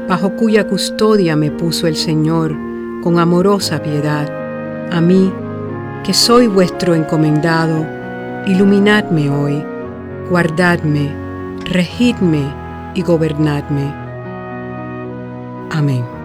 bajo cuya custodia me puso el Señor con amorosa piedad. A mí, que soy vuestro encomendado, iluminadme hoy, guardadme, regidme y gobernadme. Amén.